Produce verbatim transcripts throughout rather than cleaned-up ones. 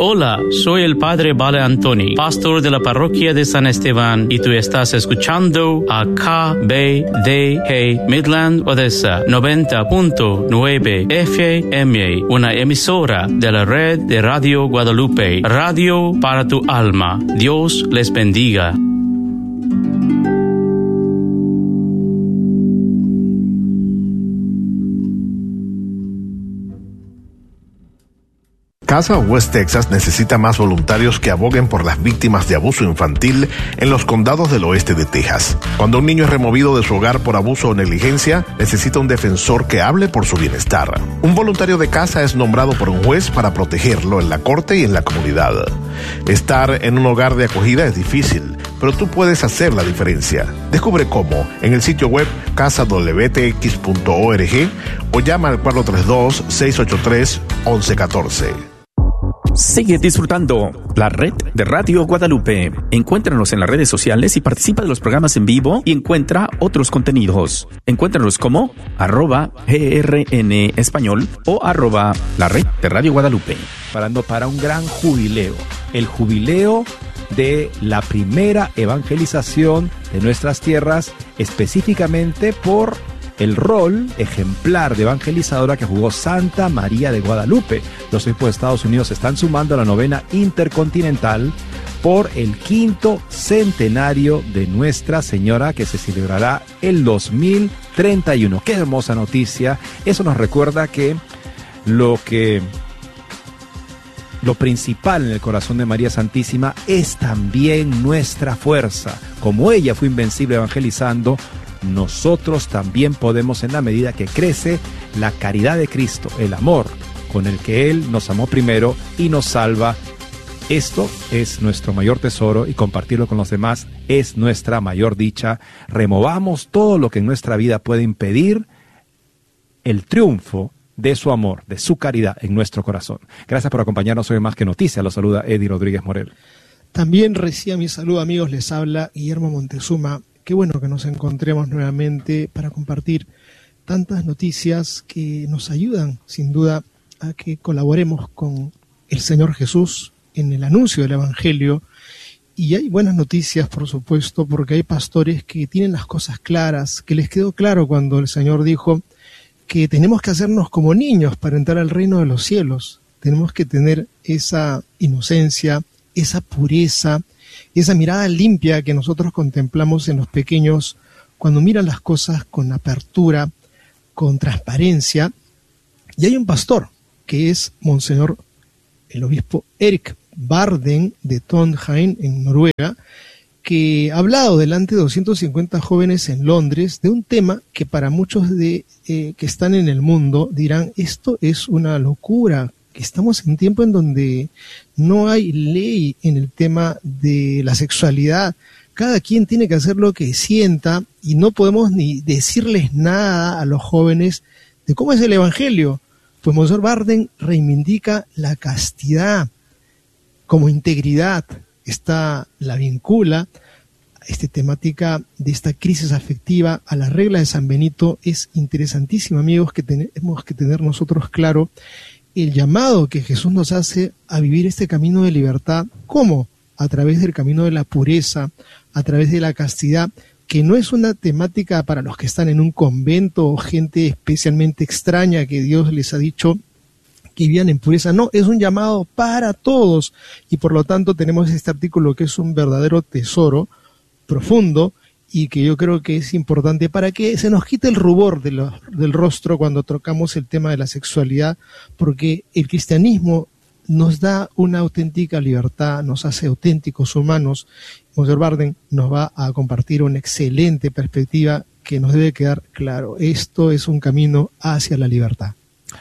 Hola, soy el Padre Vale Antoni, pastor de la parroquia de San Esteban, y tú estás escuchando a K B D G Midland Odessa noventa punto nueve F M, una emisora de la red de Radio Guadalupe, radio para tu alma. Dios les bendiga. Casa West Texas necesita más voluntarios que aboguen por las víctimas de abuso infantil en los condados del oeste de Texas. Cuando un niño es removido de su hogar por abuso o negligencia, necesita un defensor que hable por su bienestar. Un voluntario de casa es nombrado por un juez para protegerlo en la corte y en la comunidad. Estar en un hogar de acogida es difícil, pero tú puedes hacer la diferencia. Descubre cómo en el sitio web casa w t x punto org o llama al cuatro tres dos, seis ocho tres, uno uno uno cuatro. Sigue disfrutando la red de Radio Guadalupe. Encuéntranos en las redes sociales y participa de los programas en vivo y encuentra otros contenidos. Encuéntranos como arroba grn español o arroba la red de Radio Guadalupe. Parando para un gran jubileo, el jubileo de la primera evangelización de nuestras tierras, específicamente por el rol ejemplar de evangelizadora que jugó Santa María de Guadalupe. Los obispos de Estados Unidos se están sumando a la novena intercontinental por el quinto centenario de Nuestra Señora, que se celebrará el dos mil treinta y uno. ¡Qué hermosa noticia! Eso nos recuerda que lo que... Lo principal en el corazón de María Santísima es también nuestra fuerza. Como ella fue invencible evangelizando, nosotros también podemos, en la medida que crece la caridad de Cristo, el amor con el que Él nos amó primero y nos salva. Esto es nuestro mayor tesoro y compartirlo con los demás es nuestra mayor dicha. Removamos todo lo que en nuestra vida puede impedir el triunfo de su amor, de su caridad en nuestro corazón. Gracias por acompañarnos hoy en Más que Noticias. Los saluda Eddie Rodríguez Morel. También reciba mi saludo, amigos. Les habla Guillermo Montezuma. Qué bueno que nos encontremos nuevamente para compartir tantas noticias que nos ayudan, sin duda, a que colaboremos con el Señor Jesús en el anuncio del Evangelio. Y hay buenas noticias, por supuesto, porque hay pastores que tienen las cosas claras, que les quedó claro cuando el Señor dijo que tenemos que hacernos como niños para entrar al reino de los cielos. Tenemos que tener esa inocencia, esa pureza, esa mirada limpia que nosotros contemplamos en los pequeños cuando miran las cosas con apertura, con transparencia. Y hay un pastor que es Monseñor, el obispo Erik Barden de Trondheim, en Noruega, que ha hablado delante de doscientos cincuenta jóvenes en Londres de un tema que para muchos de eh, que están en el mundo dirán, esto es una locura, que estamos en un tiempo en donde no hay ley en el tema de la sexualidad. Cada quien tiene que hacer lo que sienta y no podemos ni decirles nada a los jóvenes de cómo es el Evangelio. Pues Monseñor Barden reivindica la castidad como integridad. Esta la vincula, esta temática de esta crisis afectiva a la regla de San Benito. Es interesantísimo, amigos, que tenemos que tener nosotros claro el llamado que Jesús nos hace a vivir este camino de libertad. ¿Cómo? A través del camino de la pureza, a través de la castidad, que no es una temática para los que están en un convento o gente especialmente extraña que Dios les ha dicho que vivan en pureza. No, es un llamado para todos y por lo tanto tenemos este artículo que es un verdadero tesoro profundo y que yo creo que es importante para que se nos quite el rubor de lo, del rostro cuando tocamos el tema de la sexualidad, porque el cristianismo nos da una auténtica libertad, nos hace auténticos humanos. Monseñor Barden nos va a compartir una excelente perspectiva que nos debe quedar claro. Esto es un camino hacia la libertad.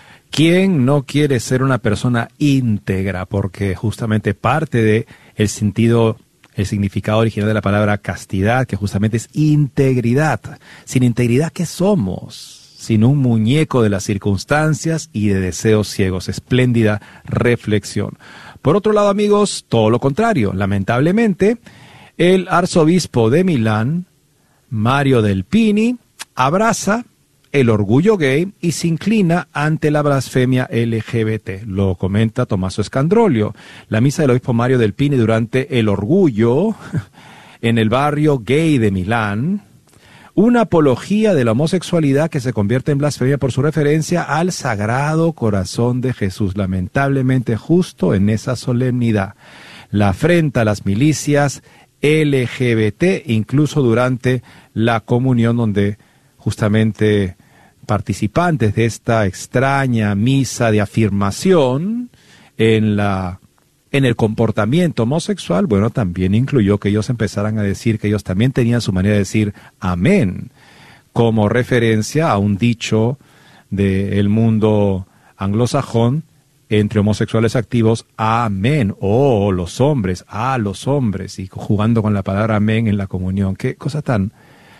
¿Quién no quiere ser una persona íntegra? Porque justamente parte de el sentido, el significado original de la palabra castidad, que justamente es integridad. Sin integridad, ¿qué somos? Sin un muñeco de las circunstancias y de deseos ciegos. Espléndida reflexión. Por otro lado, amigos, todo lo contrario. Lamentablemente, el arzobispo de Milán, Mario Delpini, abraza el orgullo gay y se inclina ante la blasfemia L G B T. Lo comenta Tommaso Scandrolio. La misa del obispo Mario Delpini durante el orgullo en el barrio gay de Milán, una apología de la homosexualidad que se convierte en blasfemia por su referencia al Sagrado Corazón de Jesús, lamentablemente justo en esa solemnidad. La afrenta a las milicias L G B T, incluso durante la comunión, donde justamente participantes de esta extraña misa de afirmación en la en el comportamiento homosexual, bueno, también incluyó que ellos empezaran a decir que ellos también tenían su manera de decir amén, como referencia a un dicho del mundo anglosajón entre homosexuales activos, amén, oh, los hombres, a los hombres, y jugando con la palabra amén en la comunión. Qué cosa tan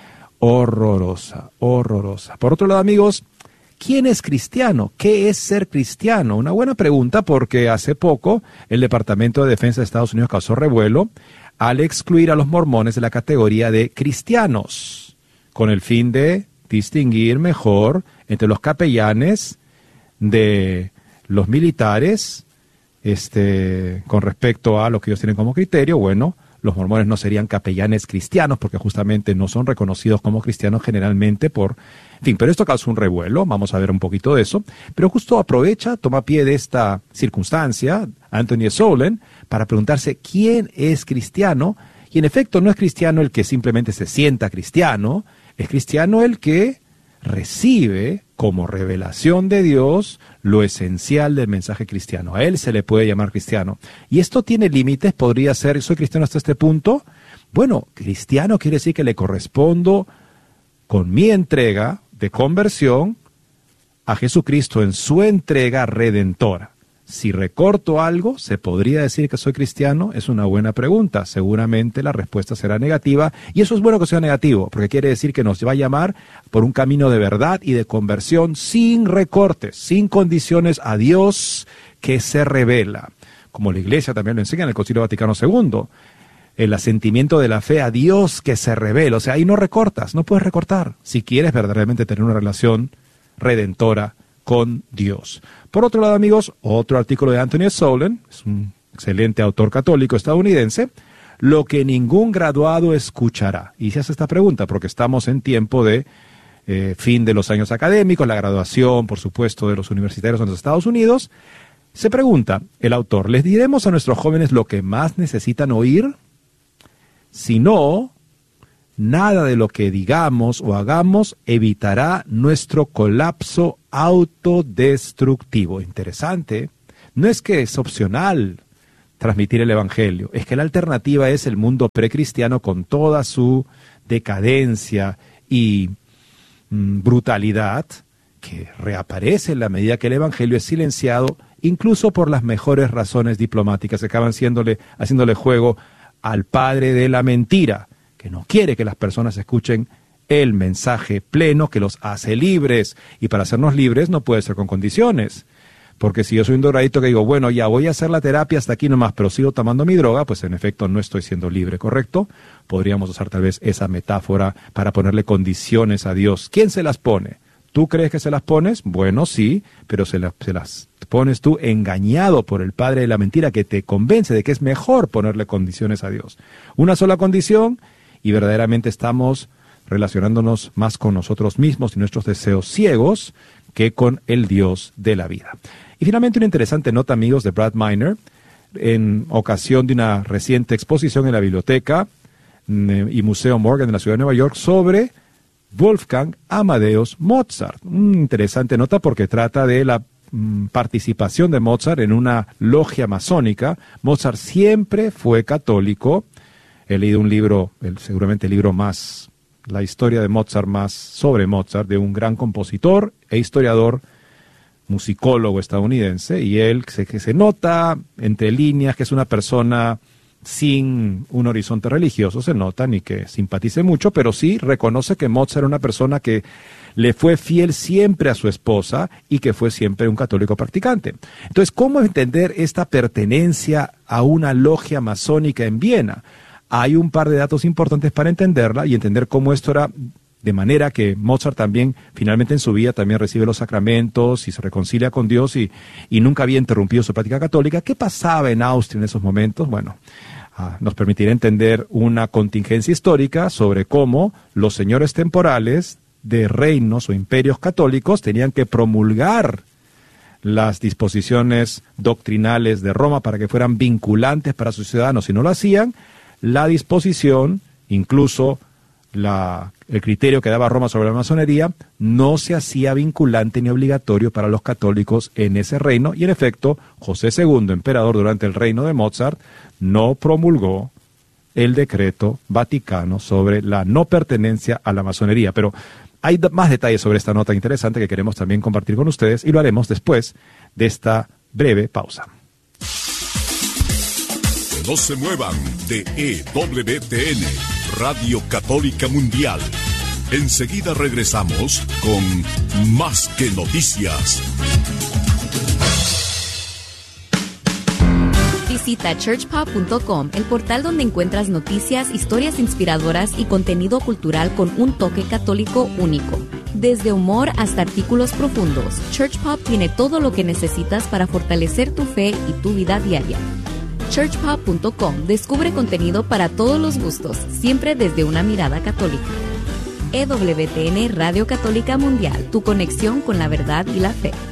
horrorosa, horrorosa. Por otro lado, amigos, ¿quién es cristiano? ¿Qué es ser cristiano? Una buena pregunta, porque hace poco el Departamento de Defensa de Estados Unidos causó revuelo al excluir a los mormones de la categoría de cristianos, con el fin de distinguir mejor entre los capellanes de los militares, este, con respecto a lo que ellos tienen como criterio. Bueno, los mormones no serían capellanes cristianos porque justamente no son reconocidos como cristianos generalmente por... En fin, pero esto causó un revuelo, vamos a ver un poquito de eso. Pero justo aprovecha, toma pie de esta circunstancia, Anthony Soulen, para preguntarse quién es cristiano. Y en efecto no es cristiano el que simplemente se sienta cristiano, es cristiano el que recibe como revelación de Dios lo esencial del mensaje cristiano. A él se le puede llamar cristiano. Y esto tiene límites, podría ser, ¿soy cristiano hasta este punto? Bueno, cristiano quiere decir que le correspondo con mi entrega de conversión a Jesucristo en su entrega redentora. Si recorto algo, ¿se podría decir que soy cristiano? Es una buena pregunta. Seguramente la respuesta será negativa, y eso es bueno que sea negativo, porque quiere decir que nos va a llamar por un camino de verdad y de conversión sin recortes, sin condiciones a Dios que se revela. Como la Iglesia también lo enseña en el Concilio Vaticano segundo, el asentimiento de la fe a Dios que se revela. O sea, ahí no recortas, no puedes recortar si quieres verdaderamente tener una relación redentora con Dios. Por otro lado, amigos, otro artículo de Anthony Soulen, es un excelente autor católico estadounidense, lo que ningún graduado escuchará. Y se hace esta pregunta porque estamos en tiempo de eh, fin de los años académicos, la graduación, por supuesto, de los universitarios en los Estados Unidos. Se pregunta el autor, ¿les diremos a nuestros jóvenes lo que más necesitan oír? Si no, nada de lo que digamos o hagamos evitará nuestro colapso autodestructivo. Interesante. No es que es opcional transmitir el Evangelio, es que la alternativa es el mundo precristiano con toda su decadencia y mm, brutalidad, que reaparece en la medida que el Evangelio es silenciado, incluso por las mejores razones diplomáticas, que acaban haciéndole, haciéndole juego al padre de la mentira, que no quiere que las personas escuchen el mensaje pleno que los hace libres. Y para hacernos libres no puede ser con condiciones. Porque si yo soy un drogadicto que digo, bueno, ya voy a hacer la terapia hasta aquí nomás, pero sigo tomando mi droga, pues en efecto no estoy siendo libre, ¿correcto? Podríamos usar tal vez esa metáfora para ponerle condiciones a Dios. ¿Quién se las pone? ¿Tú crees que se las pones? Bueno, sí, pero se, la, se las pones tú engañado por el padre de la mentira que te convence de que es mejor ponerle condiciones a Dios. Una sola condición y verdaderamente estamos relacionándonos más con nosotros mismos y nuestros deseos ciegos que con el Dios de la vida. Y finalmente una interesante nota, amigos, de Brad Miner, en ocasión de una reciente exposición en la Biblioteca y Museo Morgan de la ciudad de Nueva York sobre Wolfgang Amadeus Mozart. Una interesante nota porque trata de la mm, participación de Mozart en una logia masónica. Mozart siempre fue católico. He leído un libro, el, seguramente el libro más, la historia de Mozart más sobre Mozart, de un gran compositor e historiador, musicólogo estadounidense, y él se, que se nota entre líneas que es una persona sin un horizonte religioso, se nota, ni que simpatice mucho, pero sí reconoce que Mozart era una persona que le fue fiel siempre a su esposa y que fue siempre un católico practicante. Entonces, ¿cómo entender esta pertenencia a una logia masónica en Viena? Hay un par de datos importantes para entenderla y entender cómo esto era De manera que Mozart también, finalmente en su vida, también recibe los sacramentos y se reconcilia con Dios y, y nunca había interrumpido su práctica católica. ¿Qué pasaba en Austria en esos momentos? Bueno, ah, nos permitirá entender una contingencia histórica sobre cómo los señores temporales de reinos o imperios católicos tenían que promulgar las disposiciones doctrinales de Roma para que fueran vinculantes para sus ciudadanos. Si no lo hacían, la disposición, incluso la, el criterio que daba Roma sobre la masonería, no se hacía vinculante ni obligatorio para los católicos en ese reino, y en efecto, José segundo, emperador durante el reino de Mozart, no promulgó el decreto vaticano sobre la no pertenencia a la masonería. Pero hay más detalles sobre esta nota interesante que queremos también compartir con ustedes, y lo haremos después de esta breve pausa. No se muevan de E W T N, Radio Católica Mundial. Enseguida regresamos con Más que Noticias. Visita church pop punto com, el portal donde encuentras noticias, historias inspiradoras y contenido cultural con un toque católico único. Desde humor hasta artículos profundos, Church Pop tiene todo lo que necesitas para fortalecer tu fe y tu vida diaria. church pop punto com descubre contenido para todos los gustos, siempre desde una mirada católica. E W T N Radio Católica Mundial, tu conexión con la verdad y la fe.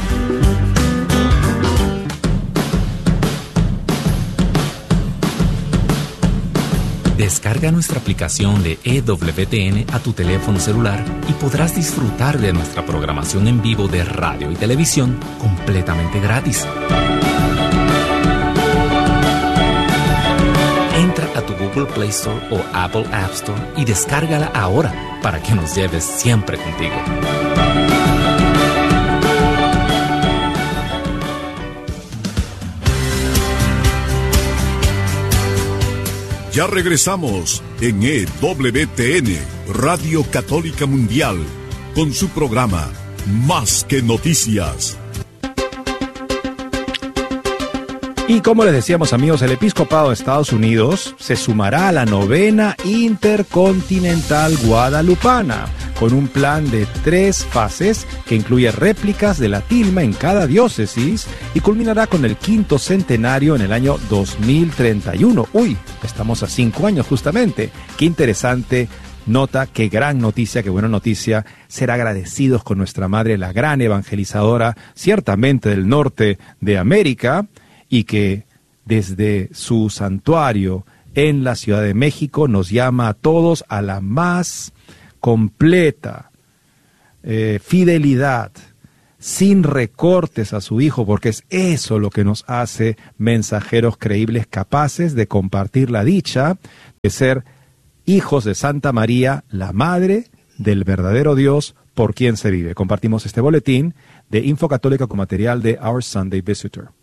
Descarga nuestra aplicación de E W T N a tu teléfono celular y podrás disfrutar de nuestra programación en vivo de radio y televisión completamente gratis. Entra a tu Google Play Store o Apple App Store y descárgala ahora para que nos lleves siempre contigo. Ya regresamos en E W T N, Radio Católica Mundial, con su programa Más que Noticias. Y como les decíamos, amigos, el Episcopado de Estados Unidos se sumará a la novena Intercontinental Guadalupana, con un plan de tres fases que incluye réplicas de la tilma en cada diócesis y culminará con el quinto centenario en el año dos mil treinta y uno. Uy, estamos a cinco años justamente. Qué interesante nota, qué gran noticia, qué buena noticia. Ser agradecidos con nuestra madre, la gran evangelizadora, ciertamente del norte de América, y que desde su santuario en la Ciudad de México nos llama a todos a la más completa eh, fidelidad, sin recortes a su Hijo, porque es eso lo que nos hace mensajeros creíbles capaces de compartir la dicha de ser hijos de Santa María, la Madre del verdadero Dios por quien se vive. Compartimos este boletín de Info Católica con material de Our Sunday Visitor.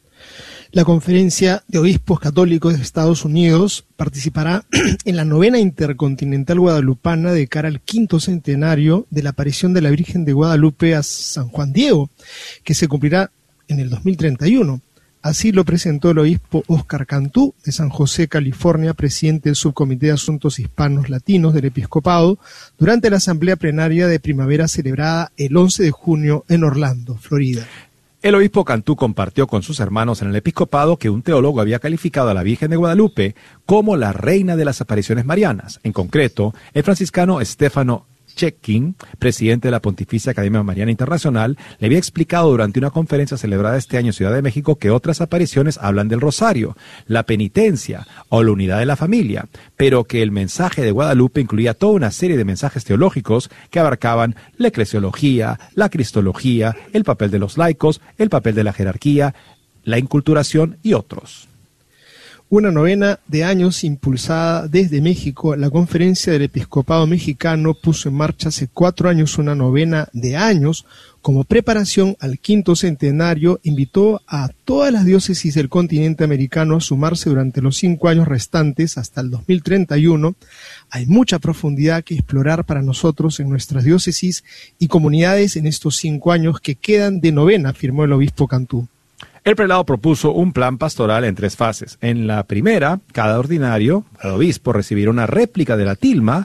La Conferencia de Obispos Católicos de Estados Unidos participará en la novena Intercontinental Guadalupana de cara al quinto centenario de la aparición de la Virgen de Guadalupe a San Juan Diego, que se cumplirá en el dos mil treinta y uno. Así lo presentó el obispo Oscar Cantú, de San José, California, presidente del Subcomité de Asuntos Hispanos Latinos del Episcopado, durante la asamblea plenaria de primavera celebrada el once de junio en Orlando, Florida. El obispo Cantú compartió con sus hermanos en el episcopado que un teólogo había calificado a la Virgen de Guadalupe como la reina de las apariciones marianas. En concreto, el franciscano Estefano Chekin, presidente de la Pontificia Academia Mariana Internacional, le había explicado durante una conferencia celebrada este año en Ciudad de México que otras apariciones hablan del rosario, la penitencia o la unidad de la familia, pero que el mensaje de Guadalupe incluía toda una serie de mensajes teológicos que abarcaban la eclesiología, la cristología, el papel de los laicos, el papel de la jerarquía, la inculturación y otros. Una novena de años impulsada desde México. La Conferencia del Episcopado Mexicano puso en marcha hace cuatro años una novena de años como preparación al quinto centenario. Invitó a todas las diócesis del continente americano a sumarse durante los cinco años restantes hasta el dos mil treinta y uno. Hay mucha profundidad que explorar para nosotros en nuestras diócesis y comunidades en estos cinco años que quedan de novena, afirmó el obispo Cantú. El prelado propuso un plan pastoral en tres fases. En la primera, cada ordinario, cada obispo, recibirá una réplica de la tilma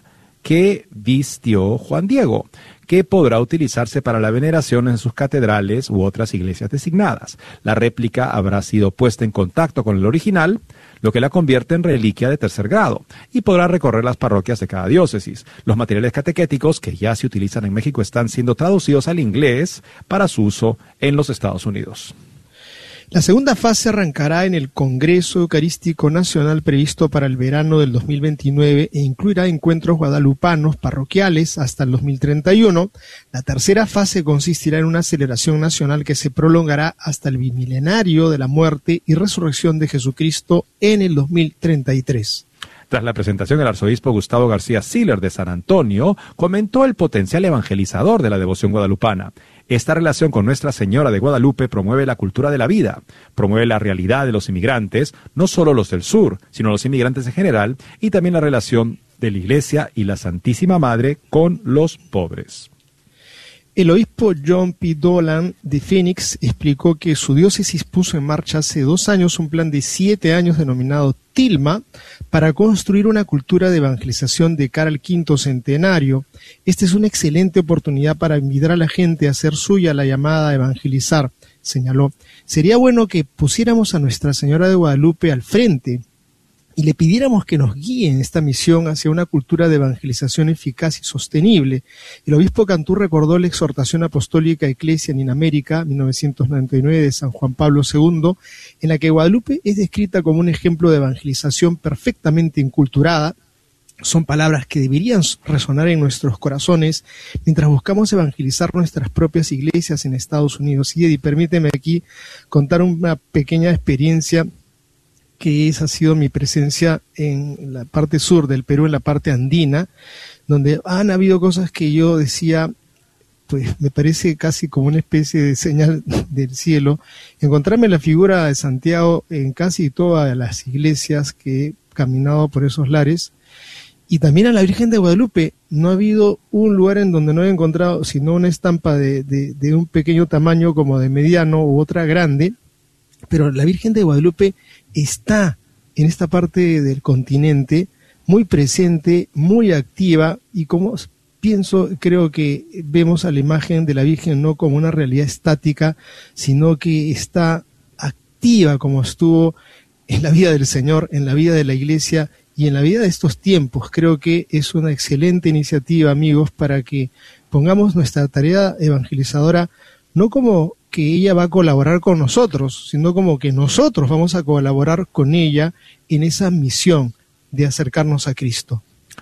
que vistió Juan Diego, que podrá utilizarse para la veneración en sus catedrales u otras iglesias designadas. La réplica habrá sido puesta en contacto con el original, lo que la convierte en reliquia de tercer grado, y podrá recorrer las parroquias de cada diócesis. Los materiales catequéticos que ya se utilizan en México están siendo traducidos al inglés para su uso en los Estados Unidos. La segunda fase arrancará en el Congreso Eucarístico Nacional previsto para el verano del dos mil veintinueve e incluirá encuentros guadalupanos parroquiales hasta el dos mil treinta y uno. La tercera fase consistirá en una celebración nacional que se prolongará hasta el bimilenario de la muerte y resurrección de Jesucristo en el dos mil treinta y tres. Tras la presentación, el arzobispo Gustavo García Siller de San Antonio comentó el potencial evangelizador de la devoción guadalupana. Esta relación con Nuestra Señora de Guadalupe promueve la cultura de la vida, promueve la realidad de los inmigrantes, no solo los del sur, sino los inmigrantes en general, y también la relación de la Iglesia y la Santísima Madre con los pobres. El obispo John P. Dolan de Phoenix explicó que su diócesis puso en marcha hace dos años un plan de siete años denominado Tilma para construir una cultura de evangelización de cara al quinto centenario. Esta es una excelente oportunidad para invitar a la gente a hacer suya la llamada a evangelizar, señaló. Sería bueno que pusiéramos a Nuestra Señora de Guadalupe al frente y le pidiéramos que nos guíe en esta misión hacia una cultura de evangelización eficaz y sostenible. El obispo Cantú recordó la exhortación apostólica Ecclesiam in America, mil novecientos noventa y nueve, de San Juan Pablo segundo, en la que Guadalupe es descrita como un ejemplo de evangelización perfectamente inculturada. Son palabras que deberían resonar en nuestros corazones mientras buscamos evangelizar nuestras propias iglesias en Estados Unidos. Y Eddie, permíteme aquí contar una pequeña experiencia que esa ha sido mi presencia en la parte sur del Perú, en la parte andina, donde han habido cosas que yo decía, pues me parece casi como una especie de señal del cielo, encontrarme la figura de Santiago en casi todas las iglesias que he caminado por esos lares, y también a la Virgen de Guadalupe. No ha habido un lugar en donde no he encontrado sino una estampa de, de, de un pequeño tamaño como de mediano u otra grande, pero la Virgen de Guadalupe está en esta parte del continente muy presente, muy activa, y como pienso, creo que vemos a la imagen de la Virgen no como una realidad estática, sino que está activa como estuvo en la vida del Señor, en la vida de la Iglesia y en la vida de estos tiempos. Creo que es una excelente iniciativa, amigos, para que pongamos nuestra tarea evangelizadora no como que ella va a colaborar con nosotros, sino como que nosotros vamos a colaborar con ella en esa misión de acercarnos a Cristo.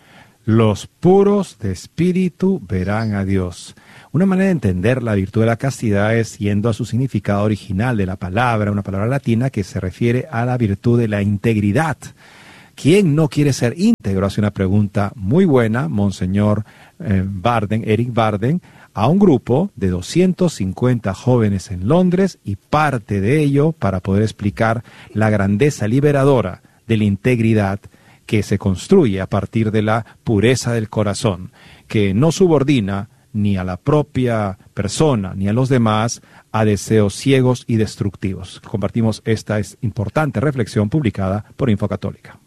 Los puros de espíritu verán a Dios. Una manera de entender la virtud de la castidad es yendo a su significado original de la palabra, una palabra latina que se refiere a la virtud de la integridad. ¿Quién no quiere ser íntegro? Hace una pregunta muy buena, Monseñor eh, Barden, Eric Barden, a un grupo de doscientos cincuenta jóvenes en Londres, y parte de ello para poder explicar la grandeza liberadora de la integridad que se construye a partir de la pureza del corazón, que no subordina ni a la propia persona ni a los demás a deseos ciegos y destructivos. Compartimos esta importante reflexión publicada por Infocatólica.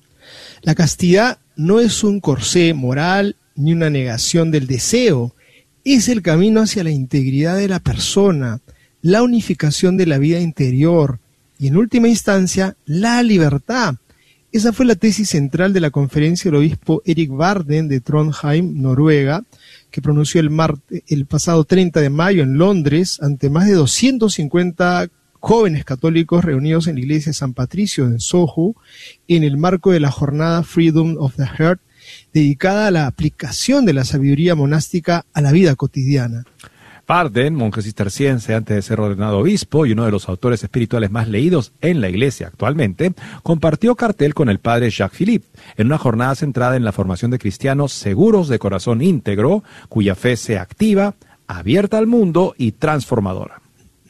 La castidad no es un corsé moral ni una negación del deseo. Es el camino hacia la integridad de la persona, la unificación de la vida interior y, en última instancia, la libertad. Esa fue la tesis central de la conferencia del obispo Eric Barden de Trondheim, Noruega, que pronunció el, marte, el pasado treinta de mayo en Londres ante más de doscientos cincuenta jóvenes católicos reunidos en la iglesia de San Patricio en Soho, en el marco de la jornada Freedom of the Heart, dedicada a la aplicación de la sabiduría monástica a la vida cotidiana. Barden, monje cisterciense antes de ser ordenado obispo y uno de los autores espirituales más leídos en la iglesia actualmente, compartió cartel con el padre Jacques Philippe en una jornada centrada en la formación de cristianos seguros de corazón íntegro, cuya fe sea activa, abierta al mundo y transformadora.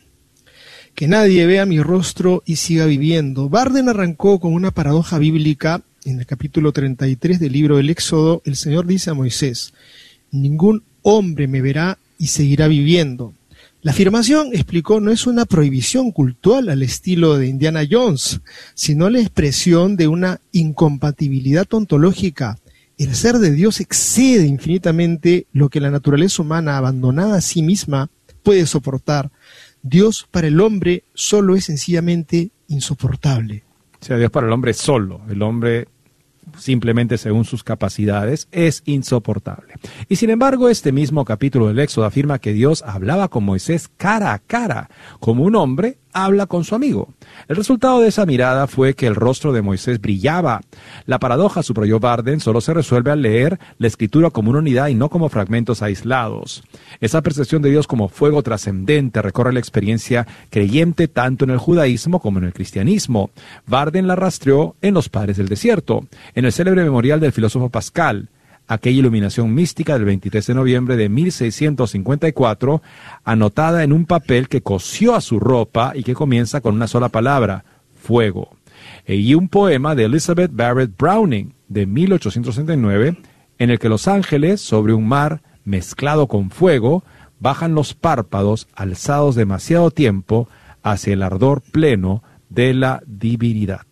Que nadie vea mi rostro y siga viviendo. Barden arrancó con una paradoja bíblica. En el capítulo treinta y tres del libro del Éxodo, el Señor dice a Moisés: ningún hombre me verá y seguirá viviendo. La afirmación, explicó, no es una prohibición cultural al estilo de Indiana Jones, sino la expresión de una incompatibilidad ontológica El ser de Dios excede infinitamente lo que la naturaleza humana abandonada a sí misma puede soportar. Dios para el hombre solo es sencillamente insoportable. O sea, Dios para el hombre solo, el hombre simplemente según sus capacidades, es insoportable. Y sin embargo, este mismo capítulo del Éxodo afirma que Dios hablaba con Moisés cara a cara, como un hombre habla con su amigo. El resultado de esa mirada fue que el rostro de Moisés brillaba. La paradoja, subrayó Barden, solo se resuelve al leer la escritura como una unidad y no como fragmentos aislados. Esa percepción de Dios como fuego trascendente recorre la experiencia creyente tanto en el judaísmo como en el cristianismo. Barden la rastreó en los Padres del Desierto, en el célebre memorial del filósofo Pascal, aquella iluminación mística del veintitrés de noviembre de mil seiscientos cincuenta y cuatro, anotada en un papel que cosió a su ropa y que comienza con una sola palabra, fuego. Y un poema de Elizabeth Barrett Browning de mil ochocientos sesenta y nueve, en el que los ángeles, sobre un mar mezclado con fuego, bajan los párpados alzados demasiado tiempo hacia el ardor pleno de la divinidad.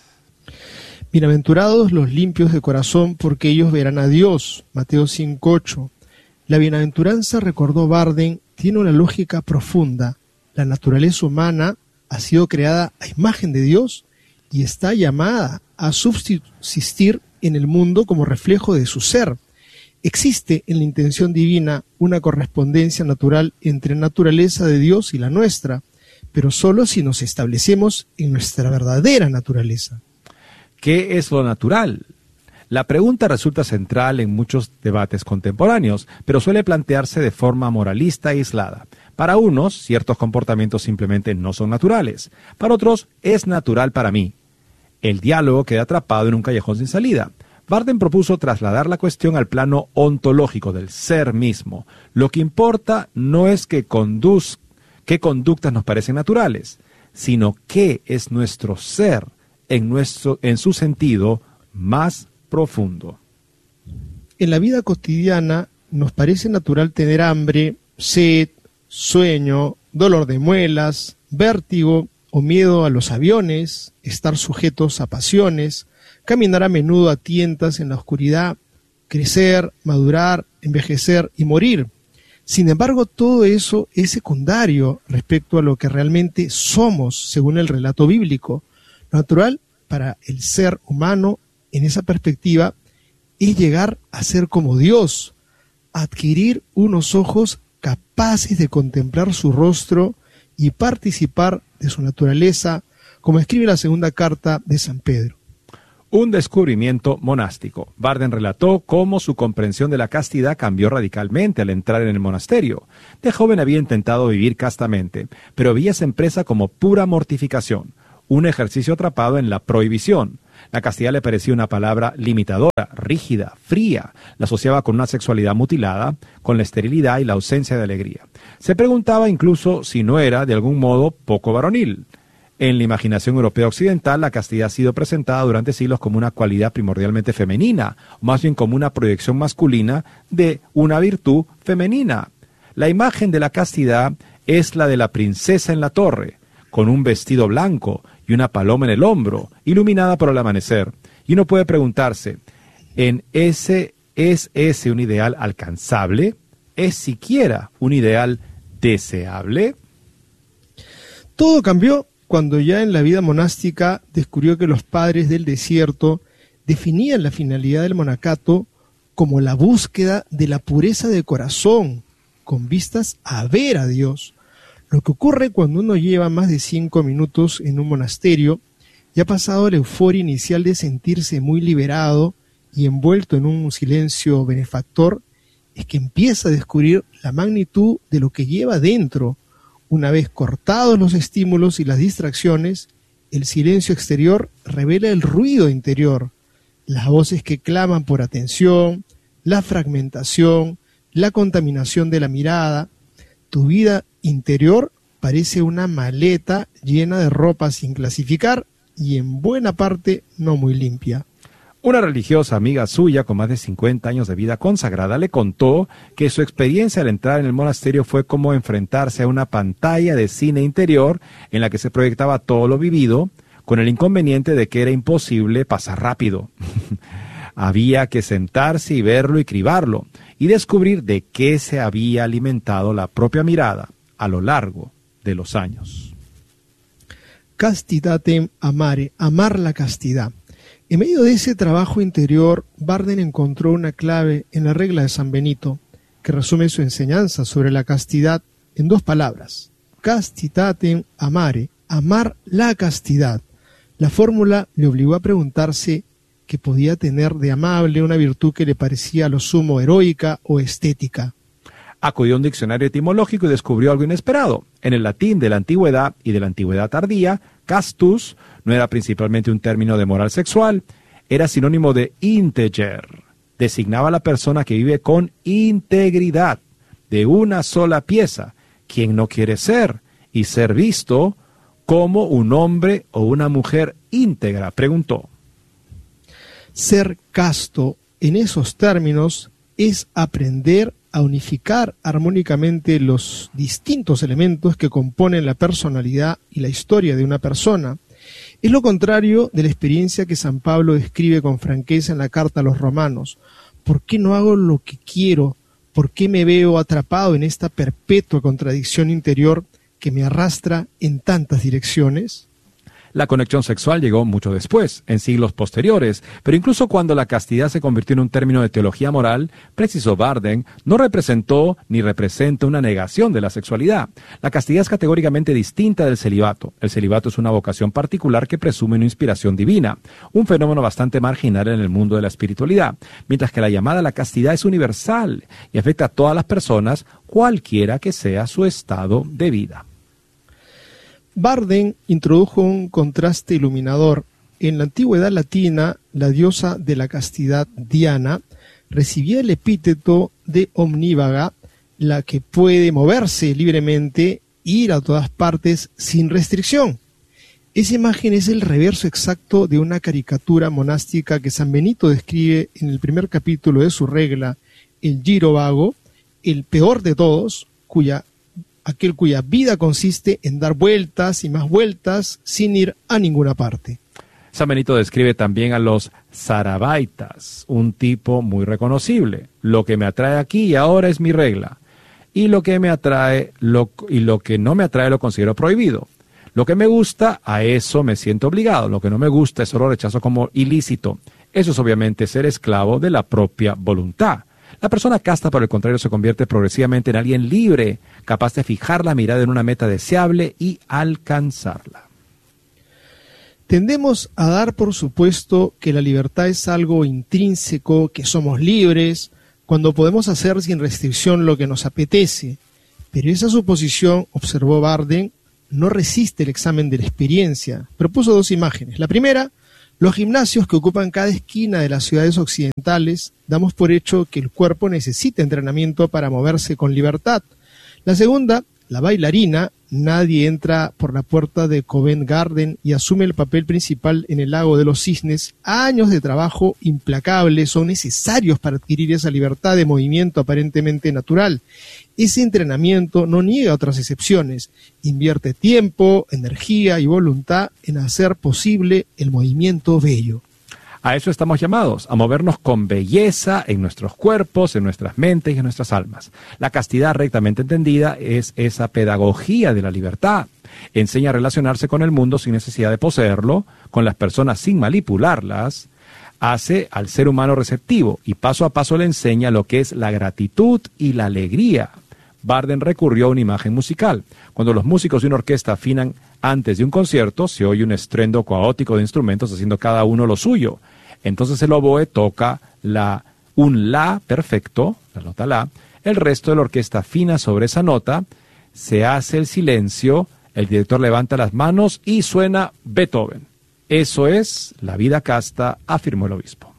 Bienaventurados los limpios de corazón, porque ellos verán a Dios. Mateo cinco ocho. La bienaventuranza, recordó Barden, tiene una lógica profunda. La naturaleza humana ha sido creada a imagen de Dios y está llamada a subsistir en el mundo como reflejo de su ser. Existe en la intención divina una correspondencia natural entre la naturaleza de Dios y la nuestra, pero solo si nos establecemos en nuestra verdadera naturaleza. ¿Qué es lo natural? La pregunta resulta central en muchos debates contemporáneos, pero suele plantearse de forma moralista e aislada. Para unos, ciertos comportamientos simplemente no son naturales. Para otros, es natural para mí. El diálogo queda atrapado en un callejón sin salida. Barden propuso trasladar la cuestión al plano ontológico del ser mismo. Lo que importa no es que conduz, qué conductas nos parecen naturales, sino qué es nuestro ser en, nuestro, en su sentido más profundo. En la vida cotidiana nos parece natural tener hambre, sed, sueño, dolor de muelas, vértigo o miedo a los aviones, estar sujetos a pasiones, caminar a menudo a tientas en la oscuridad, crecer, madurar, envejecer y morir. Sin embargo, todo eso es secundario respecto a lo que realmente somos, según el relato bíblico. Lo natural para el ser humano, en esa perspectiva, es llegar a ser como Dios, adquirir unos ojos capaces de contemplar su rostro y participar de su naturaleza, como escribe la segunda carta de San Pedro. Un descubrimiento monástico. Barden relató cómo su comprensión de la castidad cambió radicalmente al entrar en el monasterio. De joven había intentado vivir castamente, pero veía esa empresa como pura mortificación, un ejercicio atrapado en la prohibición. La castidad le parecía una palabra limitadora, rígida, fría. La asociaba con una sexualidad mutilada, con la esterilidad y la ausencia de alegría. Se preguntaba incluso si no era, de algún modo, poco varonil. En la imaginación europea occidental, la castidad ha sido presentada durante siglos como una cualidad primordialmente femenina, o más bien como una proyección masculina de una virtud femenina. La imagen de la castidad es la de la princesa en la torre, con un vestido blanco y una paloma en el hombro, iluminada por el amanecer. Y uno puede preguntarse, ¿en ese, ¿es ese un ideal alcanzable? ¿Es siquiera un ideal deseable? Todo cambió cuando ya en la vida monástica descubrió que los padres del desierto definían la finalidad del monacato como la búsqueda de la pureza de corazón, con vistas a ver a Dios. Lo que ocurre cuando uno lleva más de cinco minutos en un monasterio y ha pasado la euforia inicial de sentirse muy liberado y envuelto en un silencio benefactor, es que empieza a descubrir la magnitud de lo que lleva dentro. Una vez cortados los estímulos y las distracciones, el silencio exterior revela el ruido interior, las voces que claman por atención, la fragmentación, la contaminación de la mirada. Tu vida interior parece una maleta llena de ropa sin clasificar y en buena parte no muy limpia. Una religiosa amiga suya con más de cincuenta años de vida consagrada le contó que su experiencia al entrar en el monasterio fue como enfrentarse a una pantalla de cine interior en la que se proyectaba todo lo vivido, con el inconveniente de que era imposible pasar rápido. Había que sentarse y verlo y cribarlo, y descubrir de qué se había alimentado la propia mirada a lo largo de los años. Castitatem amare, amar la castidad. En medio de ese trabajo interior, Bardem encontró una clave en la regla de San Benito, que resume su enseñanza sobre la castidad en dos palabras. Castitatem amare, amar la castidad. La fórmula le obligó a preguntarse qué podía tener de amable una virtud que le parecía a lo sumo heroica o estética. Acudió a un diccionario etimológico y descubrió algo inesperado. En el latín de la antigüedad y de la antigüedad tardía, castus no era principalmente un término de moral sexual, era sinónimo de integer. Designaba a la persona que vive con integridad, de una sola pieza, quien no quiere ser y ser visto como un hombre o una mujer íntegra, preguntó. Ser casto en esos términos es aprender a unificar armónicamente los distintos elementos que componen la personalidad y la historia de una persona. Es lo contrario de la experiencia que San Pablo describe con franqueza en la carta a los romanos. ¿Por qué no hago lo que quiero? ¿Por qué me veo atrapado en esta perpetua contradicción interior que me arrastra en tantas direcciones? La conexión sexual llegó mucho después, en siglos posteriores, pero incluso cuando la castidad se convirtió en un término de teología moral, precisó Bardem, no representó ni representa una negación de la sexualidad. La castidad es categóricamente distinta del celibato. El celibato es una vocación particular que presume una inspiración divina, un fenómeno bastante marginal en el mundo de la espiritualidad, mientras que la llamada a la castidad es universal y afecta a todas las personas, cualquiera que sea su estado de vida. Bardem introdujo un contraste iluminador. En la antigüedad latina, la diosa de la castidad, Diana, recibía el epíteto de omnívaga, la que puede moverse libremente, ir a todas partes sin restricción. Esa imagen es el reverso exacto de una caricatura monástica que San Benito describe en el primer capítulo de su regla, el giro vago, el peor de todos, cuya aquel cuya vida consiste en dar vueltas y más vueltas sin ir a ninguna parte. San Benito describe también a los sarabaitas, un tipo muy reconocible. Lo que me atrae aquí y ahora es mi regla. Y lo que me atrae lo, y lo que no me atrae lo considero prohibido. Lo que me gusta, a eso me siento obligado. Lo que no me gusta, eso lo rechazo como ilícito. Eso es obviamente ser esclavo de la propia voluntad. La persona casta, por el contrario, se convierte progresivamente en alguien libre, capaz de fijar la mirada en una meta deseable y alcanzarla. Tendemos a dar por supuesto que la libertad es algo intrínseco, que somos libres, cuando podemos hacer sin restricción lo que nos apetece. Pero esa suposición, observó Bardem, no resiste el examen de la experiencia. Propuso dos imágenes. La primera, los gimnasios que ocupan cada esquina de las ciudades occidentales, damos por hecho que el cuerpo necesita entrenamiento para moverse con libertad. La segunda, la bailarina, nadie entra por la puerta de Covent Garden y asume el papel principal en el Lago de los Cisnes. Años de trabajo implacable son necesarios para adquirir esa libertad de movimiento aparentemente natural. Ese entrenamiento no niega otras excepciones, invierte tiempo, energía y voluntad en hacer posible el movimiento bello. A eso estamos llamados, a movernos con belleza en nuestros cuerpos, en nuestras mentes y en nuestras almas. La castidad rectamente entendida es esa pedagogía de la libertad. Enseña a relacionarse con el mundo sin necesidad de poseerlo, con las personas sin manipularlas, hace al ser humano receptivo y paso a paso le enseña lo que es la gratitud y la alegría. Bardem recurrió a una imagen musical. Cuando los músicos de una orquesta afinan antes de un concierto, se oye un estruendo caótico de instrumentos haciendo cada uno lo suyo. Entonces el oboe toca la, un la perfecto, la nota la, el resto de la orquesta afina sobre esa nota, se hace el silencio, el director levanta las manos y suena Beethoven. Eso es la vida casta, afirmó el obispo.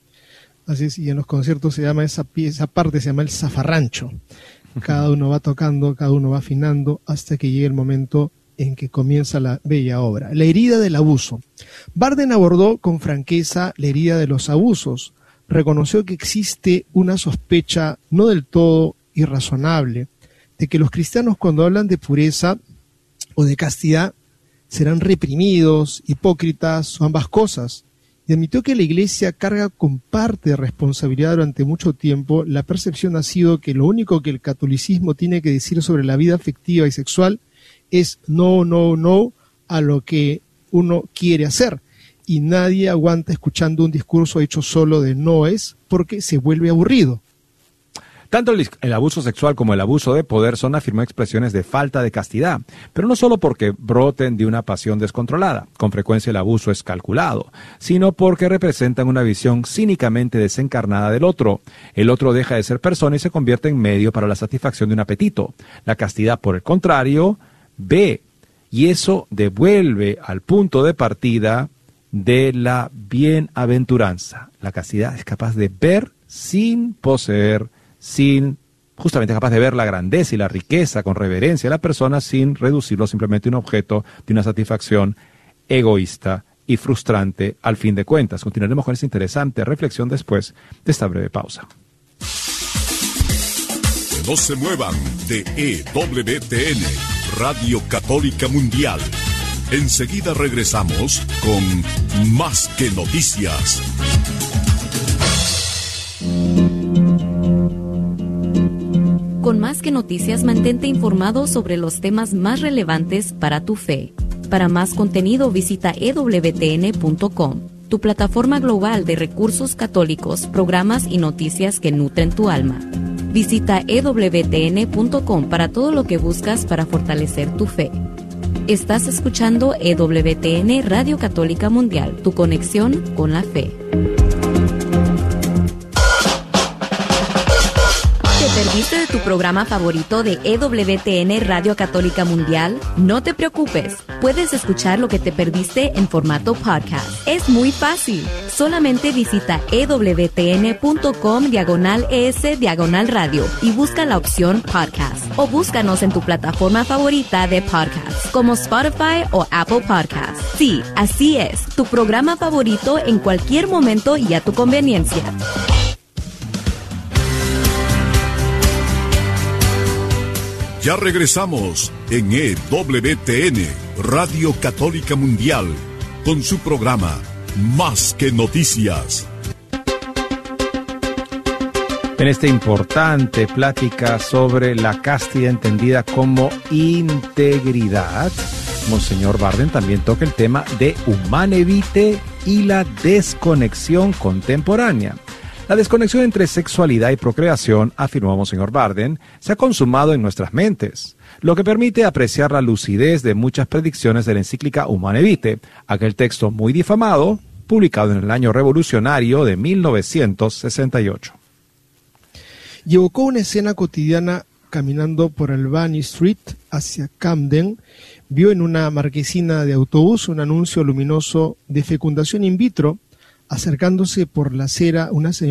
Así es, y en los conciertos se llama esa, esa parte, se llama el zafarrancho. Cada uno va tocando, cada uno va afinando hasta que llegue el momento en que comienza la bella obra. La herida del abuso. Bardem abordó con franqueza la herida de los abusos. Reconoció que existe una sospecha no del todo irrazonable de que los cristianos, cuando hablan de pureza o de castidad, serán reprimidos, hipócritas o ambas cosas, y admitió que la Iglesia carga con parte de responsabilidad durante mucho tiempo. La percepción ha sido que lo único que el catolicismo tiene que decir sobre la vida afectiva y sexual es no, no, no a lo que uno quiere hacer. Y nadie aguanta escuchando un discurso hecho solo de noes porque se vuelve aburrido. Tanto el, el abuso sexual como el abuso de poder son, afirmó, expresiones de falta de castidad, pero no solo porque broten de una pasión descontrolada, con frecuencia el abuso es calculado, sino porque representan una visión cínicamente desencarnada del otro. El otro deja de ser persona y se convierte en medio para la satisfacción de un apetito. La castidad, por el contrario, ve, y eso devuelve al punto de partida de la bienaventuranza. La castidad es capaz de ver sin poseer, sin, justamente capaz de ver la grandeza y la riqueza con reverencia de la persona sin reducirlo simplemente a un objeto de una satisfacción egoísta y frustrante al fin de cuentas. Continuaremos con esta interesante reflexión después de esta breve pausa. No se muevan de E W T N, Radio Católica Mundial. Enseguida regresamos con Más que Noticias. Con Más que Noticias, mantente informado sobre los temas más relevantes para tu fe. Para más contenido, visita e w t n punto com, tu plataforma global de recursos católicos, programas y noticias que nutren tu alma. Visita e w t n punto com para todo lo que buscas para fortalecer tu fe. Estás escuchando E W T N Radio Católica Mundial, tu conexión con la fe. ¿Te perdiste de tu programa favorito de E W T N Radio Católica Mundial? No te preocupes, puedes escuchar lo que te perdiste en formato podcast. Es muy fácil. Solamente visita e w t n punto com diagonal es diagonal radio y busca la opción podcast. O búscanos en tu plataforma favorita de podcast, como Spotify o Apple Podcasts. Sí, así es, tu programa favorito en cualquier momento y a tu conveniencia. Ya regresamos en E W T N, Radio Católica Mundial, con su programa Más que Noticias. En esta importante plática sobre la castidad entendida como integridad, Monseñor Barden también toca el tema de Humanae Vitae y la desconexión contemporánea. La desconexión entre sexualidad y procreación, afirmó Monseñor Barden, se ha consumado en nuestras mentes, lo que permite apreciar la lucidez de muchas predicciones de la encíclica Humanae Vitae, aquel texto muy difamado, publicado en el año revolucionario de mil novecientos sesenta y ocho. Y evocó una escena cotidiana caminando por Albany Street hacia Camden. Vio en una marquesina de autobús un anuncio luminoso de fecundación in vitro. Acercándose por la acera una señora